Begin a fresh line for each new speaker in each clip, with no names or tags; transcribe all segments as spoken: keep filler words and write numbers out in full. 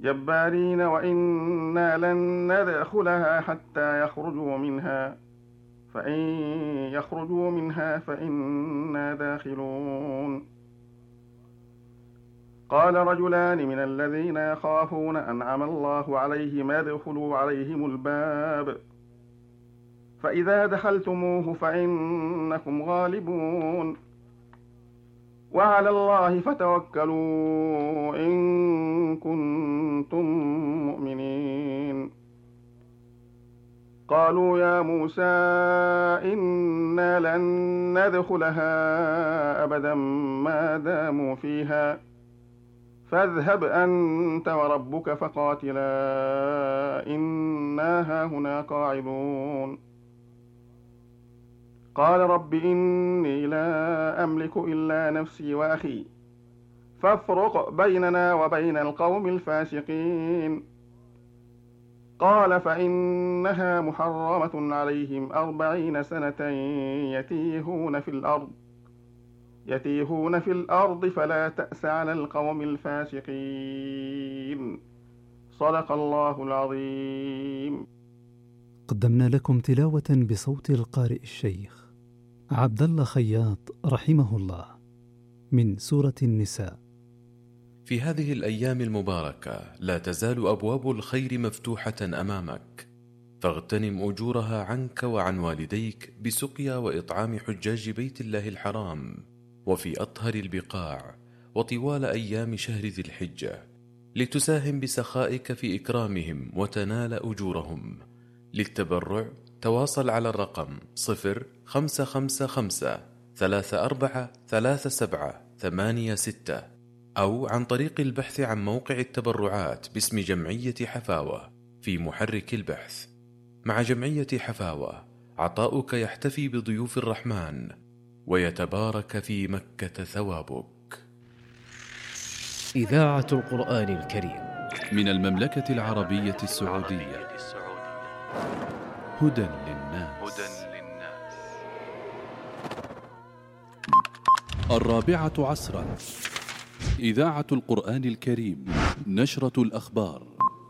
جبارين وإنا لن ندخلها حتى يخرجوا منها فإن يخرجوا منها فإنا داخلون. قال رجلان من الذين يخافون أنعم الله عليهم ادخلوا عليهم الباب فإذا دخلتموه فإنكم غالبون وعلى الله فتوكلوا إن كنتم مؤمنين. قالوا يا موسى إنا لن ندخلها أبدا ما داموا فيها فاذهب أنت وربك فقاتلا إنا هاهنا قاعدون. قال رب إني لا أملك إلا نفسي وأخي فافرق بيننا وبين القوم الفاسقين. قال فإنها محرمة عليهم أربعين سنة يتيهون في الأرض يتيهون في الأرض فلا تأس على القوم الفاسقين. صدق الله العظيم.
قدمنا لكم تلاوة بصوت القارئ الشيخ عبد الله خياط رحمه الله من سورة النساء.
في هذه الأيام المباركة لا تزال أبواب الخير مفتوحة أمامك، فاغتنم أجورها عنك وعن والديك بسقيا وإطعام حجاج بيت الله الحرام وفي أطهر البقاع وطوال أيام شهر ذي الحجة، لتساهم بسخائك في إكرامهم وتنال أجورهم. للتبرع تواصل على الرقم صفر خمسة خمسة خمسة ثلاثة أربعة ثلاثة سبعة ثمانية ستة أو عن طريق البحث عن موقع التبرعات باسم جمعية حفاوة في محرك البحث. مع جمعية حفاوة عطاؤك يحتفي بضيوف الرحمن ويتبارك في مكة ثوابك.
إذاعة القرآن الكريم
من المملكة العربية السعودية. هدى للناس. الرابعة عصرا. إذاعة القرآن الكريم. نشرة الأخبار.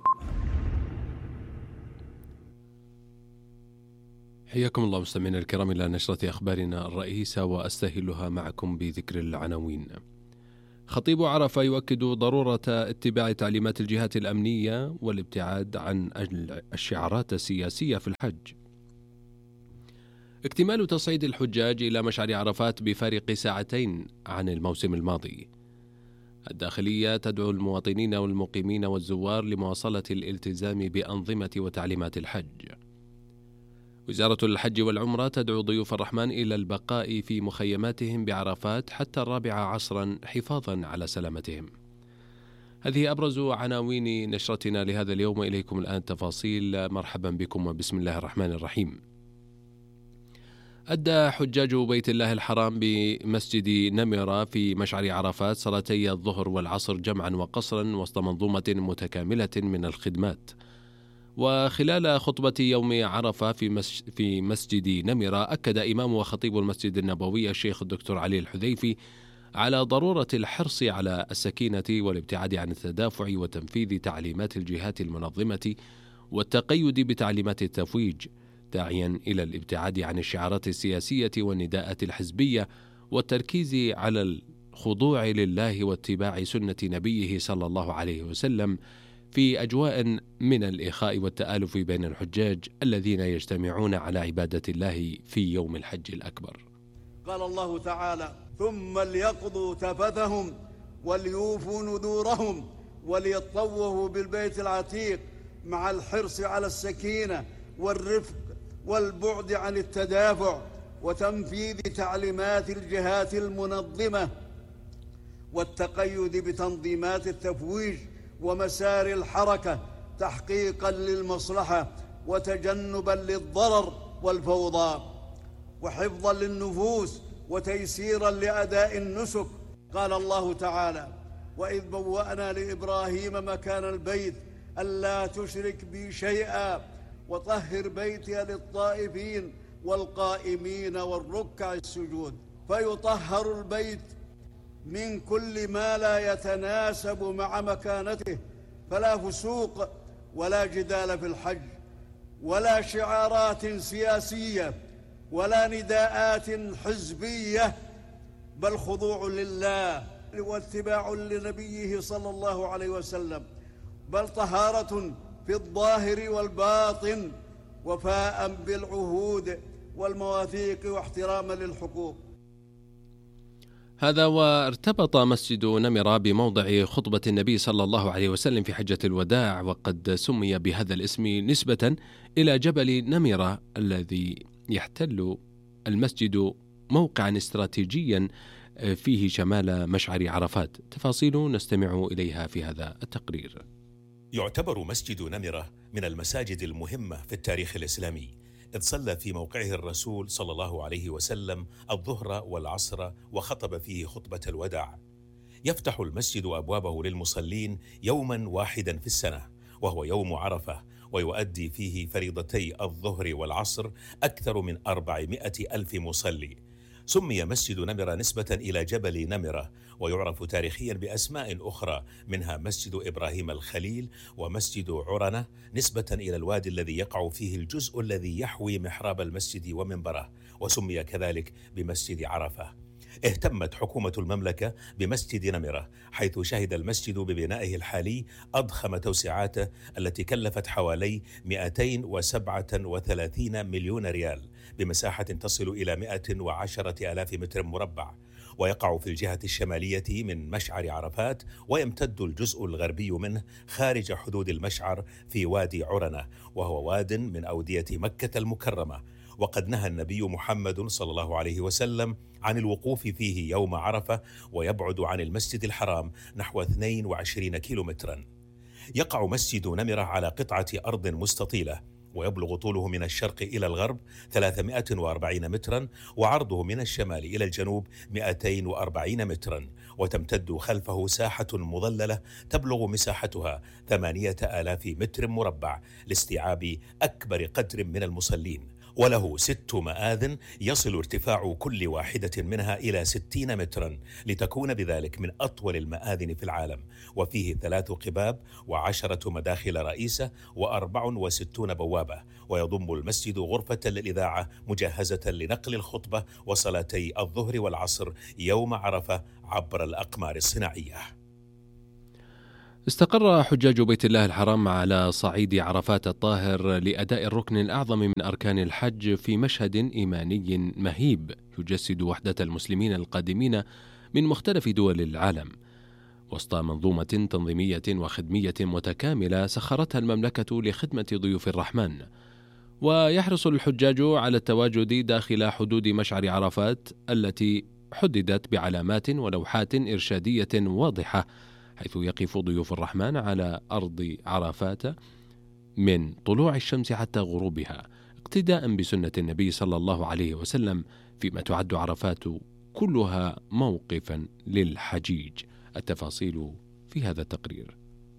حياكم الله مستمعينا الكرام إلى نشرة أخبارنا الرئيسة، وأستهلها معكم بذكر العناوين. خطيب عرفة يؤكد ضرورة اتباع تعليمات الجهات الأمنية والابتعاد عن الشعارات السياسية في الحج. اكتمال تصعيد الحجاج إلى مشعر عرفات بفارق ساعتين عن الموسم الماضي. الداخلية تدعو المواطنين والمقيمين والزوار لمواصلة الالتزام بأنظمة وتعليمات الحج. وزارة الحج والعمرة تدعو ضيوف الرحمن إلى البقاء في مخيماتهم بعرفات حتى الرابعة عصرا حفاظا على سلامتهم. هذه أبرز عناوين نشرتنا لهذا اليوم، إليكم الآن تفاصيل. مرحبا بكم وبسم الله الرحمن الرحيم. أدى حجاج بيت الله الحرام بمسجد نمرة في مشعر عرفات صلاتي الظهر والعصر جمعا وقصرا وسط منظومة متكاملة من الخدمات. وخلال خطبة يوم عرفة في في مسجد نمرة، أكد إمام وخطيب المسجد النبوي الشيخ الدكتور علي الحذيفي على ضرورة الحرص على السكينة والابتعاد عن التدافع وتنفيذ تعليمات الجهات المنظمة والتقيد بتعليمات التفويج، داعيا إلى الابتعاد عن الشعارات السياسية والنداءات الحزبية والتركيز على الخضوع لله واتباع سنة نبيه صلى الله عليه وسلم في أجواء من الإخاء والتآلف بين الحجاج الذين يجتمعون على عبادة الله في يوم الحج الأكبر.
قال الله تعالى: ثم ليقضوا تفثهم وليوفوا نذورهم وليطوفوا بالبيت العتيق، مع الحرص على السكينة والرفق والبعد عن التدافع وتنفيذ تعليمات الجهات المنظمة والتقيد بتنظيمات التفويج ومسار الحركة تحقيقا للمصلحة وتجنبا للضرر والفوضى وحفظا للنفوس وتيسيرا لأداء النسك. قال الله تعالى: وإذ بوأنا لإبراهيم مكان البيت ألا تشرك بي شيئا وطهر بيتي للطائفين والقائمين والركع السجود. فيطهر البيت من كل ما لا يتناسب مع مكانته فلا فسوق ولا جدال في الحج، ولا شعارات سياسية ولا نداءات حزبية، بل خضوع لله واتباع لنبيه صلى الله عليه وسلم، بل طهارة في الظاهر والباطن، وفاء بالعهود والمواثيق واحتراما للحقوق.
هذا وارتبط مسجد نمرة بموضع خطبة النبي صلى الله عليه وسلم في حجة الوداع، وقد سمي بهذا الاسم نسبة إلى جبل نمرة الذي يحتل المسجد موقعا استراتيجيا فيه شمال مشعر عرفات. تفاصيل نستمع إليها في هذا التقرير.
يعتبر مسجد نمرة من المساجد المهمة في التاريخ الإسلامي، إذ صلى في موقعه الرسول صلى الله عليه وسلم الظهر والعصر وخطب فيه خطبة الوداع. يفتح المسجد أبوابه للمصلين يوما واحدا في السنة، وهو يوم عرفة، ويؤدي فيه فريضتي الظهر والعصر أكثر من أربعمائة ألف مصلي. سمي مسجد نمرة نسبة إلى جبل نمرة، ويعرف تاريخيا بأسماء أخرى، منها مسجد إبراهيم الخليل ومسجد عرنة، نسبة إلى الوادي الذي يقع فيه الجزء الذي يحوي محراب المسجد ومنبره، وسمي كذلك بمسجد عرفة. اهتمت حكومة المملكة بمسجد نمرة، حيث شهد المسجد ببنائه الحالي أضخم توسعاته التي كلفت حوالي مئتين وسبعة وثلاثين مليون ريال، بمساحة تصل إلى مئة وعشرة آلاف متر مربع، ويقع في الجهة الشمالية من مشعر عرفات، ويمتد الجزء الغربي منه خارج حدود المشعر في وادي عرنة، وهو واد من أودية مكة المكرمة. وقد نهى النبي محمد صلى الله عليه وسلم عن الوقوف فيه يوم عرفة، ويبعد عن المسجد الحرام نحو اثنين وعشرين كيلومترا. يقع مسجد نمرة على قطعة أرض مستطيلة، ويبلغ طوله من الشرق إلى الغرب ثلاثمائة وأربعين مترا، وعرضه من الشمال إلى الجنوب مئتين وأربعين مترا، وتمتد خلفه ساحة مظللة تبلغ مساحتها ثمانية آلاف متر مربع لاستيعاب أكبر قدر من المصلين، وله ست مآذن يصل ارتفاع كل واحدة منها إلى ستين مترا، لتكون بذلك من أطول المآذن في العالم. وفيه ثلاث قباب وعشرة مداخل رئيسة وأربع وستون بوابة، ويضم المسجد غرفة للإذاعة مجهزة لنقل الخطبة وصلاتي الظهر والعصر يوم عرفة عبر الأقمار الصناعية.
استقر حجاج بيت الله الحرام على صعيد عرفات الطاهر لأداء الركن الأعظم من أركان الحج في مشهد إيماني مهيب يجسد وحدة المسلمين القادمين من مختلف دول العالم، وسط منظومة تنظيمية وخدمية متكاملة سخرتها المملكة لخدمة ضيوف الرحمن. ويحرص الحجاج على التواجد داخل حدود مشعر عرفات التي حددت بعلامات ولوحات إرشادية واضحة، حيث يقف ضيوف الرحمن على أرض عرفات من طلوع الشمس حتى غروبها، اقتداء بسنة النبي صلى الله عليه وسلم، فيما تعد عرفات كلها موقفا للحجيج. التفاصيل في هذا التقرير.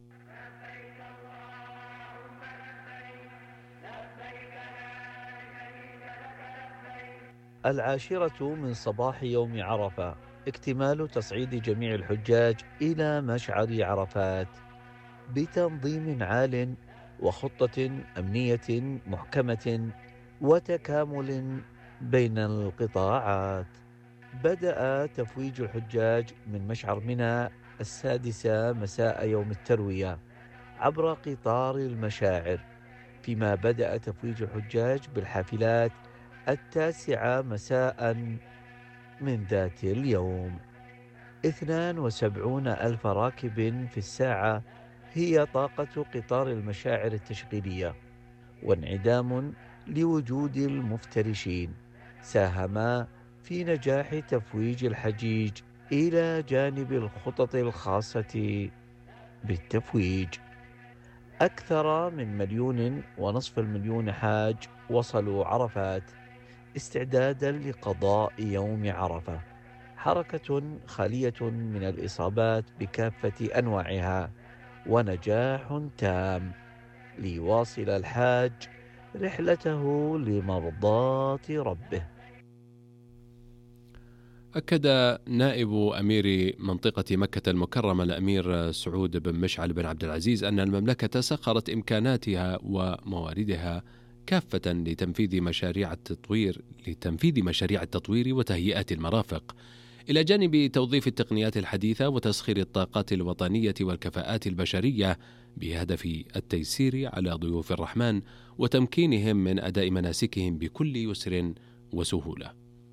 العاشرة من صباح يوم عرفة اكتمال تصعيد جميع الحجاج إلى مشعر عرفات بتنظيم عال وخطة أمنية محكمة وتكامل بين القطاعات. بدأ تفويج الحجاج من مشعر منى السادسة مساء يوم التروية عبر قطار المشاعر، فيما بدأ تفويج الحجاج بالحافلات التاسعة مساء من ذات اليوم. اثنان وسبعون ألف راكب في الساعة هي طاقة قطار المشاعر التشغيلية، وانعدام لوجود المفترشين ساهما في نجاح تفويج الحجيج إلى جانب الخطط الخاصة بالتفويج. أكثر من مليون ونصف المليون حاج وصلوا عرفات استعدادا لقضاء يوم عرفة، حركة خالية من الإصابات بكافة أنواعها، ونجاح تام ليواصل الحاج رحلته لمرضاة ربه.
أكد نائب أمير منطقة مكة المكرمة الأمير سعود بن مشعل بن عبد العزيز أن المملكة سخرت إمكاناتها ومواردها كافة لتنفيذ مشاريع التطوير لتنفيذ مشاريع التطوير وتهيئة المرافق، إلى جانب توظيف التقنيات الحديثة وتسخير الطاقات الوطنية والكفاءات البشرية بهدف التيسير على ضيوف الرحمن وتمكينهم من أداء مناسكهم بكل يسر وسهولة.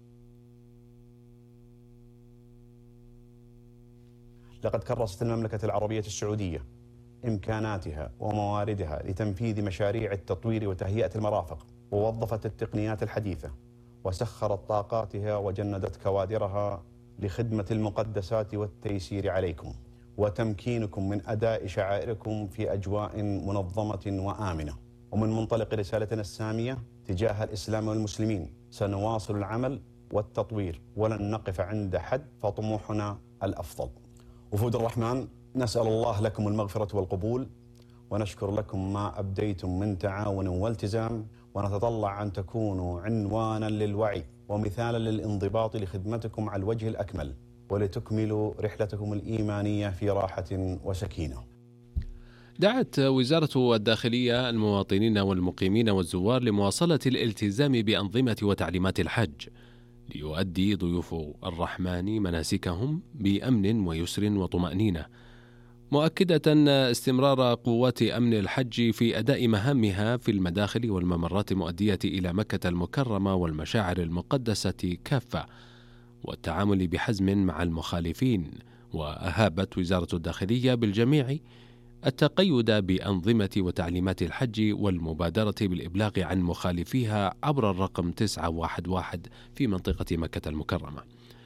لقد كرست المملكة العربية السعودية إمكاناتها ومواردها لتنفيذ مشاريع التطوير وتهيئة المرافق، ووظفت التقنيات الحديثة وسخرت طاقاتها وجندت كوادرها لخدمة المقدسات والتيسير عليكم وتمكينكم من أداء شعائركم في أجواء منظمة وآمنة. ومن منطلق رسالتنا السامية تجاه الإسلام والمسلمين سنواصل العمل والتطوير ولن نقف عند حد، فطموحنا الأفضل. وفود الرحمن، نسأل الله لكم المغفرة والقبول، ونشكر لكم ما أبديتم من تعاون والتزام، ونتطلع أن تكونوا عنوانا للوعي ومثالا للانضباط لخدمتكم على الوجه الأكمل، ولتكملوا رحلتكم الإيمانية في راحة وسكينة.
دعت وزارة الداخلية المواطنين والمقيمين والزوار لمواصلة الالتزام بأنظمة وتعليمات الحج ليؤدي ضيوف الرحمن مناسكهم بأمن ويسر وطمأنينة، مؤكدة استمرار قوات أمن الحج في أداء مهامها في المداخل والممرات المؤدية إلى مكة المكرمة والمشاعر المقدسة كافة، والتعامل بحزم مع المخالفين. وأهابت وزارة الداخلية بالجميع التقيد بأنظمة وتعليمات الحج والمبادرة بالإبلاغ عن مخالفيها عبر الرقم تسعة واحد واحد في منطقة مكة المكرمة.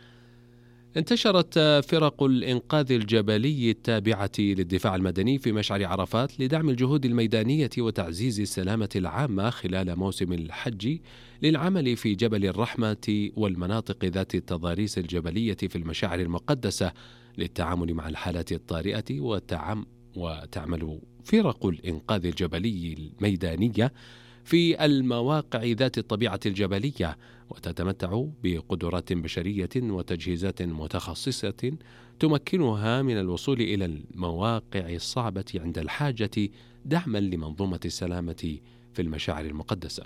انتشرت فرق الإنقاذ الجبلي التابعة للدفاع المدني في مشعر عرفات لدعم الجهود الميدانية وتعزيز السلامة العامة خلال موسم الحج للعمل في جبل الرحمة والمناطق ذات التضاريس الجبلية في المشاعر المقدسة للتعامل مع الحالات الطارئة وتعم وتعمل فرق الإنقاذ الجبلي الميدانية في المواقع ذات الطبيعة الجبلية، وتتمتع بقدرات بشرية وتجهيزات متخصصة تمكنها من الوصول إلى المواقع الصعبة عند الحاجة، دعما لمنظومة السلامة في المشاعر المقدسة.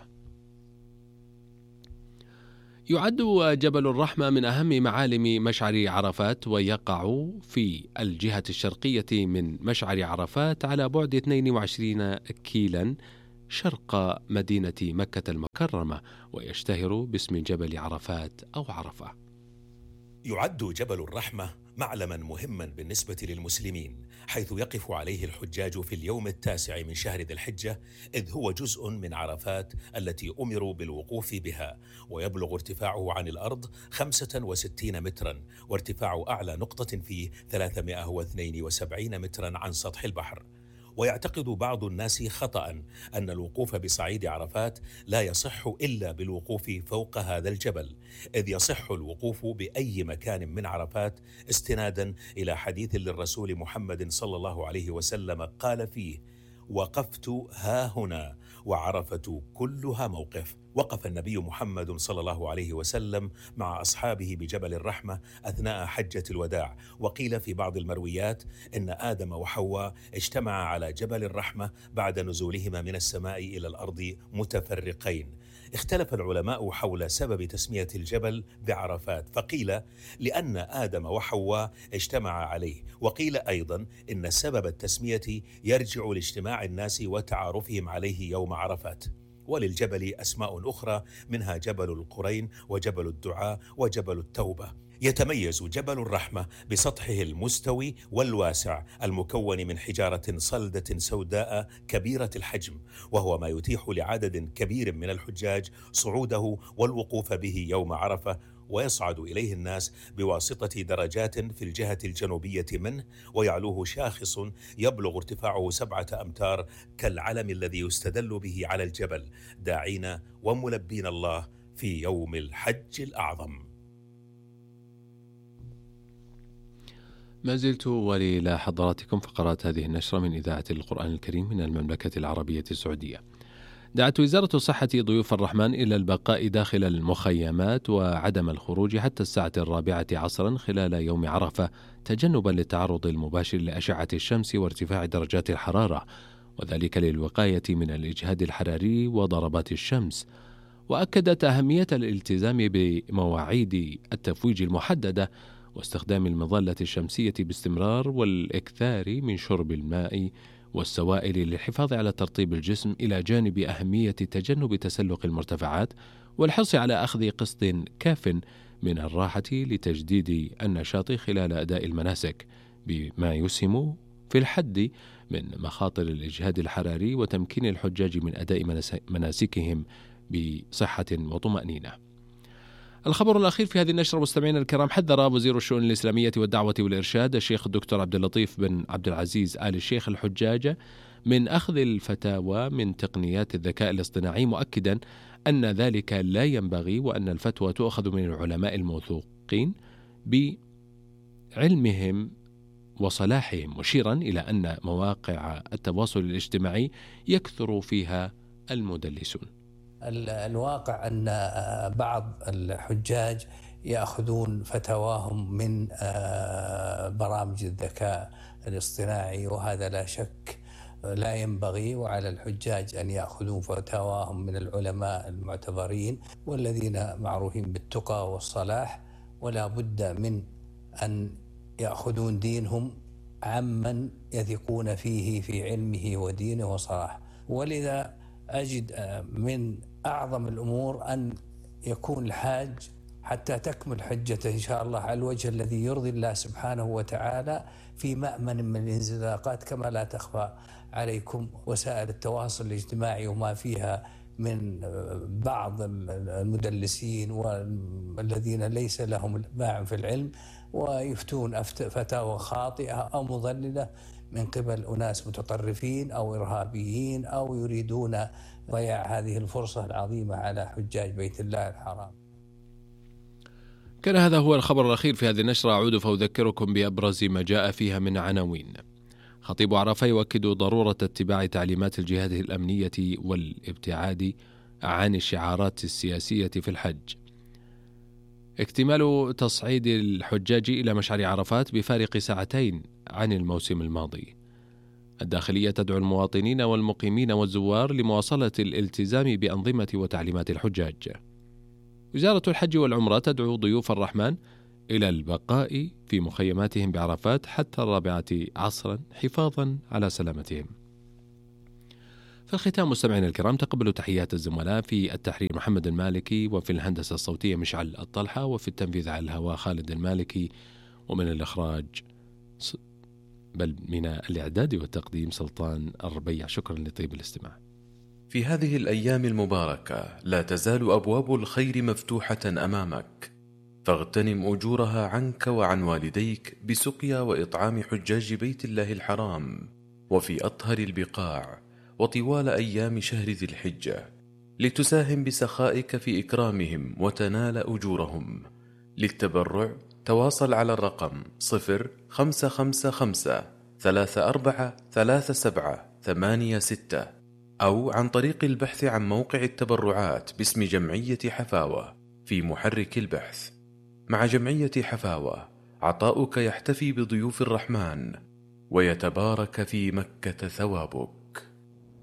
يعد جبل الرحمة من أهم معالم مشعر عرفات، ويقع في الجهة الشرقية من مشعر عرفات على بعد اثنين وعشرين كيلا شرق مدينة مكة المكرمة، ويشتهر باسم جبل عرفات أو عرفة.
يعد جبل الرحمة معلما مهما بالنسبة للمسلمين، حيث يقف عليه الحجاج في اليوم التاسع من شهر ذي الحجة، إذ هو جزء من عرفات التي أمروا بالوقوف بها، ويبلغ ارتفاعه عن الأرض خمسة وستين مترا، وارتفاع أعلى نقطة فيه ثلاثمائة واثنين وسبعين مترا عن سطح البحر. ويعتقد بعض الناس خطأ أن الوقوف بصعيد عرفات لا يصح إلا بالوقوف فوق هذا الجبل، إذ يصح الوقوف بأي مكان من عرفات استنادا إلى حديث للرسول محمد صلى الله عليه وسلم قال فيه: وقفت ها هنا وعرفة كلها موقف. وقف النبي محمد صلى الله عليه وسلم مع أصحابه بجبل الرحمة أثناء حجة الوداع، وقيل في بعض المرويات إن آدم وحواء اجتمعا على جبل الرحمة بعد نزولهما من السماء إلى الأرض متفرقين. اختلف العلماء حول سبب تسمية الجبل بعرفات، فقيل لأن آدم وحواء اجتمعا عليه، وقيل أيضا إن سبب التسمية يرجع لاجتماع الناس وتعارفهم عليه يوم عرفات. وللجبل أسماء أخرى، منها جبل القرين وجبل الدعاء وجبل التوبة. يتميز جبل الرحمة بسطحه المستوي والواسع المكون من حجارة صلدة سوداء كبيرة الحجم، وهو ما يتيح لعدد كبير من الحجاج صعوده والوقوف به يوم عرفة، ويصعد إليه الناس بواسطة درجات في الجهة الجنوبية منه، ويعلوه شاخص يبلغ ارتفاعه سبعة أمتار كالعلم الذي يستدل به على الجبل، داعين وملبين الله في يوم الحج الأعظم.
ما زلت ولي إلى حضراتكم فقرات هذه النشرة من إذاعة القرآن الكريم من المملكة العربية السعودية. دعت وزارة الصحة ضيوف الرحمن إلى البقاء داخل المخيمات وعدم الخروج حتى الساعة الرابعة عصرا خلال يوم عرفة، تجنبا للتعرض المباشر لأشعة الشمس وارتفاع درجات الحرارة، وذلك للوقاية من الإجهاد الحراري وضربات الشمس. وأكدت أهمية الالتزام بمواعيد التفويج المحددة واستخدام المظلة الشمسية باستمرار والإكثار من شرب الماء والسوائل للحفاظ على ترطيب الجسم، إلى جانب أهمية تجنب تسلق المرتفعات والحرص على أخذ قسط كاف من الراحة لتجديد النشاط خلال أداء المناسك، بما يسهم في الحد من مخاطر الإجهاد الحراري وتمكين الحجاج من أداء مناسكهم بصحة وطمأنينة. الخبر الأخير في هذه النشرة مستمعينا الكرام، حذر وزير الشؤون الإسلامية والدعوة والإرشاد الشيخ الدكتور عبد اللطيف بن عبد العزيز آل الشيخ الحجاج من أخذ الفتاوى من تقنيات الذكاء الاصطناعي، مؤكدا أن ذلك لا ينبغي وأن الفتوى تؤخذ من العلماء الموثوقين بعلمهم وصلاحهم، مشيرا إلى أن مواقع التواصل الاجتماعي يكثر فيها المدلسون.
الواقع أن بعض الحجاج يأخذون فتواهم من برامج الذكاء الاصطناعي، وهذا لا شك لا ينبغي، وعلى الحجاج أن يأخذون فتواهم من العلماء المعتبرين والذين معروفين بالتقى والصلاح، ولا بد من أن يأخذون دينهم عمن يثقون فيه في علمه ودينه وصلاح. ولذا أجد من أعظم الأمور أن يكون الحاج حتى تكمل حجته إن شاء الله على الوجه الذي يرضي الله سبحانه وتعالى في مأمن من الانزلاقات، كما لا تخفى عليكم وسائل التواصل الاجتماعي وما فيها من بعض المدلسين والذين ليس لهم باع في العلم ويفتون فتاوى خاطئة أو مضللة من قبل أناس متطرفين أو إرهابيين أو يريدون ضياع هذه الفرصة العظيمة على حجاج بيت الله الحرام.
كان هذا هو الخبر الأخير في هذه النشرة. أعود فأذكركم بأبرز ما جاء فيها من عناوين. خطيب عرفة يؤكد ضرورة اتباع تعليمات الجهات الأمنية والابتعاد عن الشعارات السياسية في الحج. اكتمال تصعيد الحجاج إلى مشعر عرفات بفارق ساعتين عن الموسم الماضي. الداخلية تدعو المواطنين والمقيمين والزوار لمواصلة الالتزام بأنظمة وتعليمات الحجاج. وزارة الحج والعمرة تدعو ضيوف الرحمن إلى البقاء في مخيماتهم بعرفات حتى الرابعة عصرا حفاظا على سلامتهم. في الختام مستمعينا الكرام، تقبلوا تحيات الزملاء في التحرير محمد المالكي، وفي الهندسة الصوتية مشعل الطلحة، وفي التنفيذ على الهواء خالد المالكي، ومن الإخراج بل من الإعداد والتقديم سلطان الربيع. شكرا لطيب الاستماع.
في هذه الأيام المباركة لا تزال أبواب الخير مفتوحة أمامك، فاغتنم أجورها عنك وعن والديك بسقيا وإطعام حجاج بيت الله الحرام وفي أطهر البقاع وطوال أيام شهر ذي الحجة، لتساهم بسخائك في إكرامهم وتنال أجورهم. للتبرع تواصل على الرقم صفر خمسة خمسة خمسة ثلاثة أربعة ثلاثة سبعة ثمانية ستة، أو عن طريق البحث عن موقع التبرعات باسم جمعية حفاوة في محرك البحث. مع جمعية حفاوة عطاؤك يحتفي بضيوف الرحمن ويتبارك في مكة ثوابك.